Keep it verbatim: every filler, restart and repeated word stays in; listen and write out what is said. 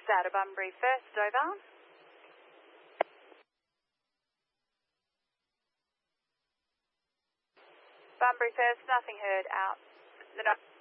out of Bunbury First, over. Bunbury First, nothing heard, out. The